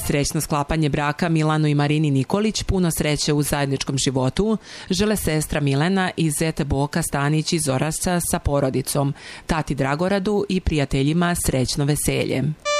srećno sklapanje braka Milanu i Marini Nikolić, puno sreće u zajedničkom životu, žele sestra Milena i zet Boka Stanić iz Orašca sa porodicom, tati Dragoradu i prijateljima srećno veselje.